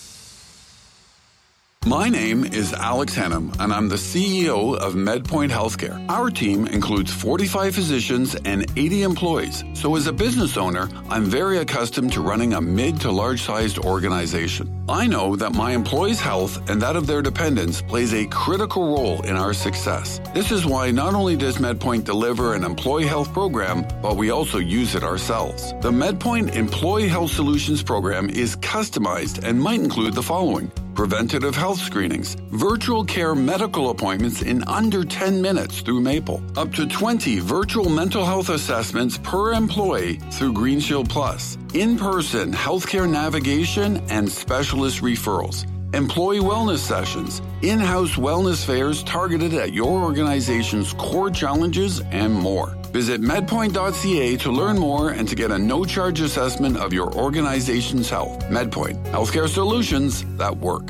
My name is Alex Hennum, and I'm the C E O of MedPoint Healthcare. Our team includes forty-five physicians and eighty employees. So as a business owner, I'm very accustomed to running a mid to large-sized organization. I know that my employees' health and that of their dependents plays a critical role in our success. This is why not only does MedPoint deliver an employee health program, but we also use it ourselves. The MedPoint Employee Health Solutions program is customized and might include the following: preventative health screenings, virtual care medical appointments in under ten minutes through Maple, up to twenty virtual mental health assessments per employee through GreenShield Plus, in-person healthcare navigation and specialist referrals, employee wellness sessions, in-house wellness fairs targeted at your organization's core challenges, and more. Visit medpoint dot c a to learn more and to get a no-charge assessment of your organization's health. MedPoint, healthcare solutions that work.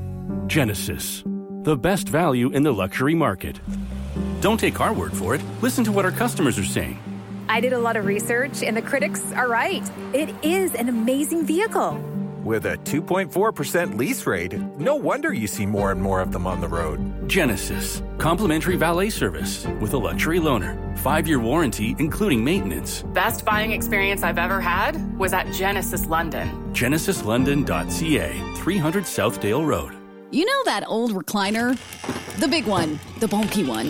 Genesis, the best value in the luxury market. Don't take our word for it. Listen to what our customers are saying. I did a lot of research, and the critics are right. It is an amazing vehicle. With a two point four percent lease rate, no wonder you see more and more of them on the road. Genesis, complimentary valet service with a luxury loaner. Five-year warranty, including maintenance. Best buying experience I've ever had was at Genesis London. genesis london dot c a, three hundred Southdale Road. You know that old recliner? The big one, the bulky one.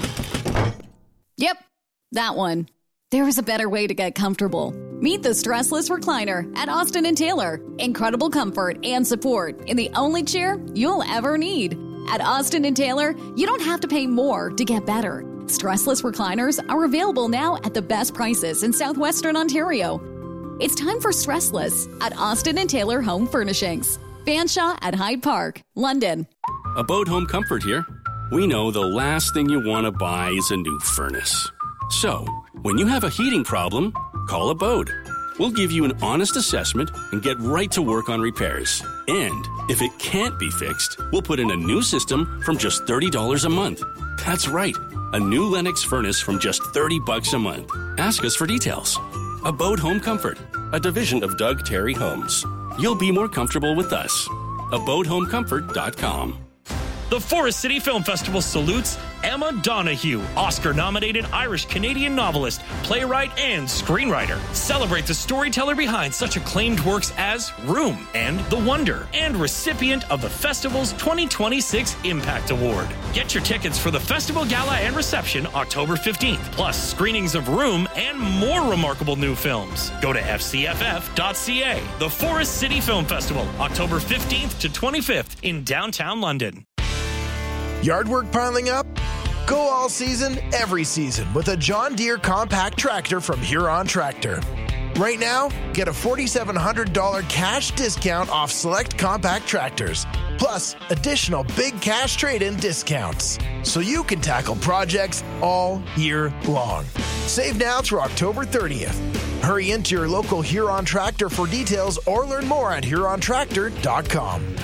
Yep, that one. There is a better way to get comfortable. Meet the Stressless Recliner at Austin and Taylor. Incredible comfort and support in the only chair you'll ever need. At Austin and Taylor, you don't have to pay more to get better. Stressless recliners are available now at the best prices in southwestern Ontario. It's time for Stressless at Austin and Taylor Home Furnishings. Fanshawe at Hyde Park, London. Abode Home Comfort here. We know the last thing you want to buy is a new furnace. So, when you have a heating problem, call Abode. We'll give you an honest assessment and get right to work on repairs. And if it can't be fixed, we'll put in a new system from just thirty dollars a month. That's right, a new Lennox furnace from just thirty bucks a month. Ask us for details. Abode Home Comfort, a division of Doug Terry Homes. You'll be more comfortable with us. abode home comfort dot com. The Forest City Film Festival salutes Emma Donoghue, Oscar-nominated Irish-Canadian novelist, playwright, and screenwriter. Celebrate the storyteller behind such acclaimed works as Room and The Wonder, and recipient of the festival's twenty twenty-six Impact Award. Get your tickets for the festival gala and reception October fifteenth, plus screenings of Room and more remarkable new films. Go to f c f f dot c a. The Forest City Film Festival, October fifteenth to twenty-fifth in downtown London. Yard work piling up? Go all season, every season with a John Deere compact tractor from Huron Tractor. Right now, get a four thousand seven hundred dollars cash discount off select compact tractors, plus additional big cash trade-in discounts, so you can tackle projects all year long. Save now through October thirtieth. Hurry into your local Huron Tractor for details or learn more at huron tractor dot com.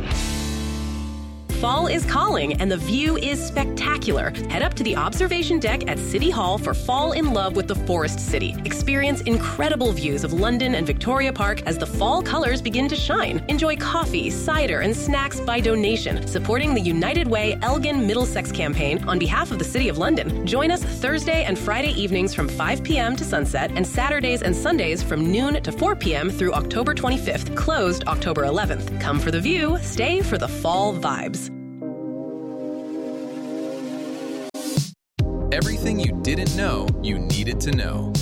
Fall is calling and the view is spectacular. Head up to the observation deck at City Hall for Fall in Love with the Forest City. Experience incredible views of London and Victoria Park as the fall colors begin to shine. Enjoy coffee, cider, and snacks by donation, supporting the United Way Elgin Middlesex campaign on behalf of the City of London. Join us Thursday and Friday evenings from five p.m. to sunset and Saturdays and Sundays from noon to four p.m. through October twenty-fifth, closed October eleventh. Come for the view, stay for the fall vibes. Everything you didn't know you needed to know.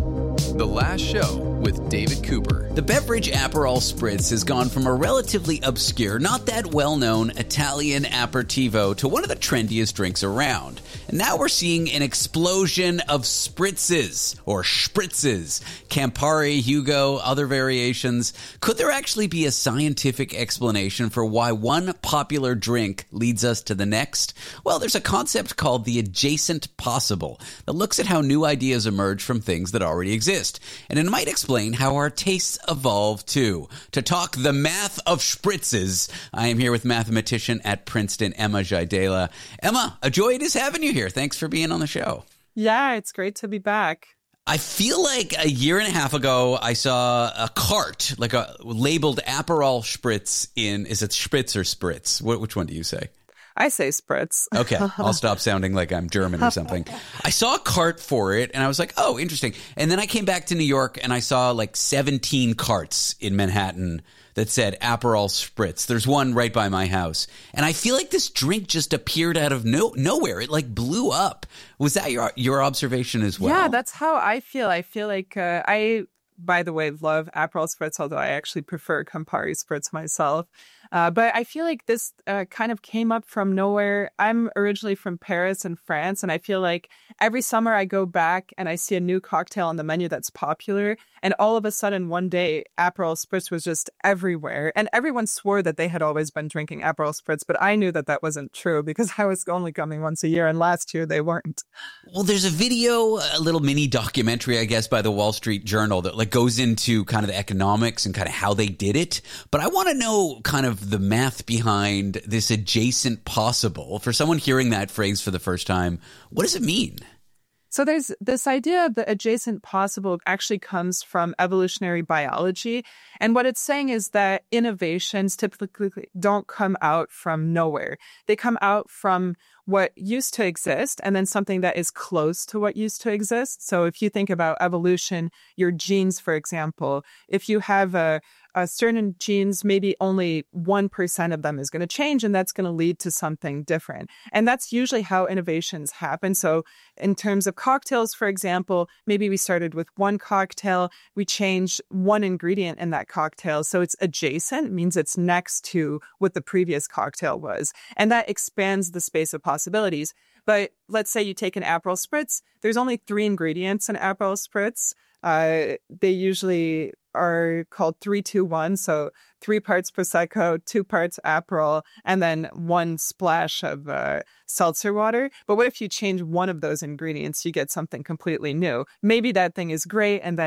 The Last Show with David Cooper. The beverage Aperol Spritz has gone from a relatively obscure, not that well-known Italian aperitivo to one of the trendiest drinks around. And now we're seeing an explosion of spritzes, or spritzes. Campari, Hugo, other variations. Could there actually be a scientific explanation for why one popular drink leads us to the next? Well, there's a concept called the adjacent possible that looks at how new ideas emerge from things that already exist. And it might explain how our tastes evolve too. To talk the math of spritzes, I am here with mathematician at Princeton, Emma Jaidela. Emma, a joy it is having you here. Thanks for being on the show. Yeah, it's great to be back. I feel like a year and a half ago, I saw a cart, like a labeled Aperol Spritz in, is it Spritz or Spritz? What, which one do you say? I say spritz. Okay, I'll stop sounding like I'm German or something. I saw a cart for it, and I was like, oh, interesting. And then I came back to New York, and I saw like seventeen carts in Manhattan that said Aperol Spritz. There's one right by my house. And I feel like this drink just appeared out of no nowhere. It like blew up. Was that your your observation as well? Yeah, that's how I feel. I feel like uh, I, by the way, love Aperol Spritz, although I actually prefer Campari Spritz myself. Uh, but I feel like this uh, kind of came up from nowhere. I'm originally from Paris in France, and I feel like every summer I go back and I see a new cocktail on the menu that's popular. And all of a sudden, one day, Aperol Spritz was just everywhere. And everyone swore that they had always been drinking Aperol Spritz, but I knew that that wasn't true because I was only coming once a year, and last year they weren't. Well, there's a video, a little mini documentary, I guess, by the Wall Street Journal that like goes into kind of the economics and kind of how they did it. But I want to know kind of the math behind this adjacent possible. For someone hearing that phrase for the first time, what does it mean? So there's this idea of the adjacent possible actually comes from evolutionary biology. And what it's saying is that innovations typically don't come out from nowhere. They come out from what used to exist and then something that is close to what used to exist. So if you think about evolution, your genes, for example, if you have a, a certain genes, maybe only one percent of them is going to change, and that's going to lead to something different. And that's usually how innovations happen. So in terms of cocktails, for example, maybe we started with one cocktail, we changed one ingredient in that cocktail. So it's adjacent, means it's next to what the previous cocktail was. And that expands the space of possibilities. But let's say you take an Aperol Spritz, there's only three ingredients in Aperol Spritz. Uh, they usually are called three two one, so three parts Prosecco, two parts Aperol, and then one splash of uh, seltzer water. But what if you change one of those ingredients? You get something completely new. Maybe that thing is great, and then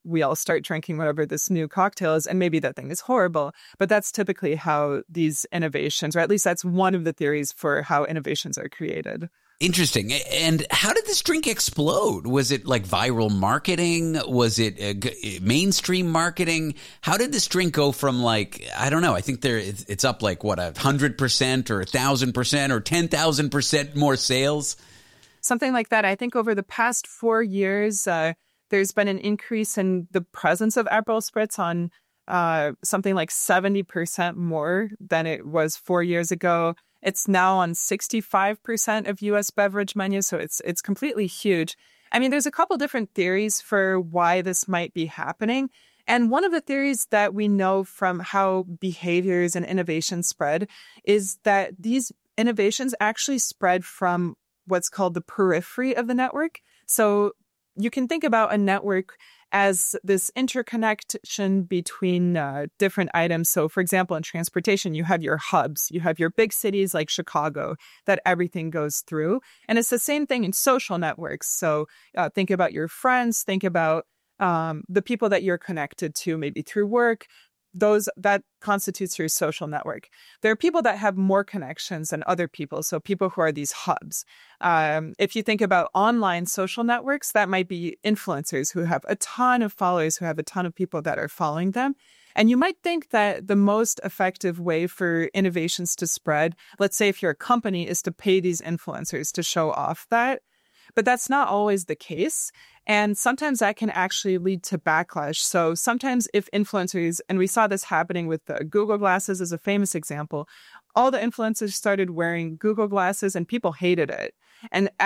we all start drinking whatever this new cocktail is, and maybe that thing is horrible. But that's typically how these innovations, or at least that's one of the theories for how innovations are created. Interesting. And how did this drink explode? Was it like viral marketing? Was it uh, g- mainstream marketing? How did this drink go from like, I don't know, I think there it's up like what, a hundred percent or a thousand percent or ten thousand percent more sales? Something like that. I think over the past four years, uh, there's been an increase in the presence of Aperol Spritz on uh, something like seventy percent more than it was four years ago. It's now on sixty-five percent of U S beverage menus, so it's it's completely huge. I mean, there's a couple different theories for why this might be happening. And one of the theories that we know from how behaviors and innovations spread is that these innovations actually spread from what's called the periphery of the network. So you can think about a network as this interconnection between uh, different items. So, for example, in transportation, you have your hubs, you have your big cities like Chicago that everything goes through. And it's the same thing in social networks. So uh, think about your friends, think about um, the people that you're connected to, maybe through work. Those that constitutes your social network. There are people that have more connections than other people. So people who are these hubs. Um, if you think about online social networks, that might be influencers who have a ton of followers, who have a ton of people that are following them. And you might think that the most effective way for innovations to spread, let's say if you're a company, is to pay these influencers to show off that. But that's not always the case. And sometimes that can actually lead to backlash. So sometimes if influencers, and we saw this happening with the Google Glasses as a famous example, all the influencers started wearing Google Glasses and people hated it. And